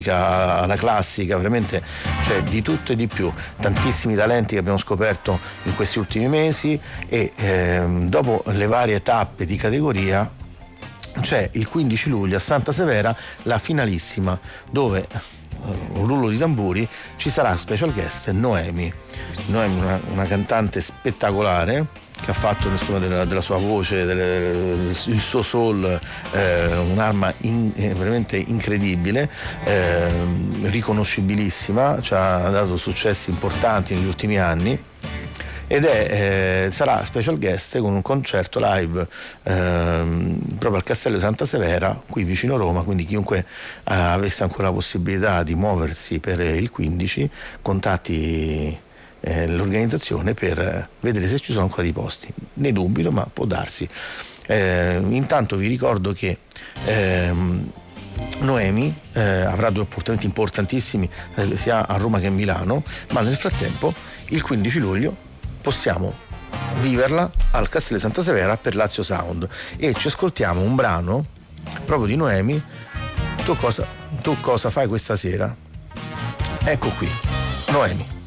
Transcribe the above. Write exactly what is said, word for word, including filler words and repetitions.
alla classica, veramente cioè di tutto e di più, tantissimi talenti che abbiamo scoperto in questi ultimi mesi e ehm, dopo le varie tappe di categoria c'è il quindici luglio a Santa Severa la finalissima, dove un rullo di tamburi ci sarà special guest Noemi. Noemi una, una cantante spettacolare che ha fatto nessuna della, della sua voce, delle, il suo soul, eh, un'arma in, eh, veramente incredibile, eh, riconoscibilissima, ci ha dato successi importanti negli ultimi anni ed è, eh, sarà special guest con un concerto live eh, proprio al Castello di Santa Severa, qui vicino Roma, quindi chiunque eh, avesse ancora la possibilità di muoversi per il quindici, contatti Eh, l'organizzazione per eh, vedere se ci sono ancora dei posti. Ne dubito, ma può darsi. Eh, intanto vi ricordo che ehm, Noemi eh, avrà due appuntamenti importantissimi eh, sia a Roma che a Milano, ma nel frattempo il quindici luglio possiamo viverla al Castello di Santa Severa per Lazio Sound e ci ascoltiamo un brano proprio di Noemi. Tu cosa, tu cosa fai questa sera? Ecco qui, Noemi.